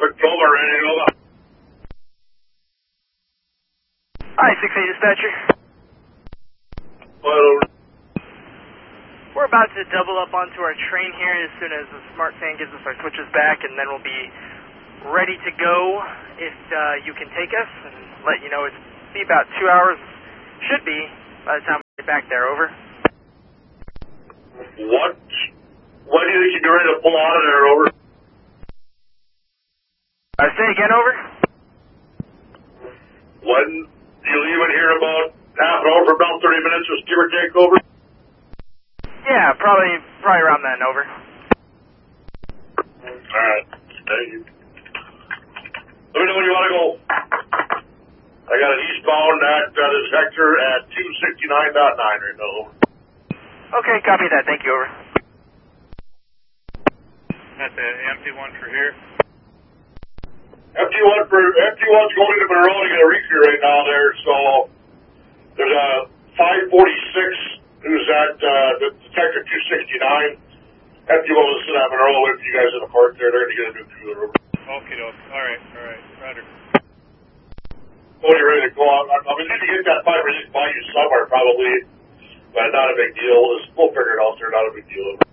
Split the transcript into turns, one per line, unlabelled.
traffic, Toma, ready to go.
Hi, 6-8 dispatcher.
Well, over.
We're about to double up onto our train here as soon as the smart fan gives us our switches back, and then we'll be ready to go if you can take us, and let you know it's be about 2 hours, should be, by the time we get back there, over.
What? When do you think you're ready to pull out of there, over?
Say again, over?
When you leave in here about half an hour for about 30 minutes, just give or take, over?
Yeah, probably around then, over.
Alright, thank you. Let me know when you want to go. I got an eastbound at this sector at 269.9 right now, over.
Okay, copy that, thank you, over.
That's an empty one for here.
FT1's going into Monroe to get a reefer right now there, so there's a 546 who's at the detector 269. FT1 was sitting at Monroe waiting for you guys in the park there. They're going to get a new cooler.
Okay, alright, roger.
When you're ready to go out, I mean, you can get that 5 or 6 by you somewhere probably, but not a big deal. We'll figure it out there, not a big deal.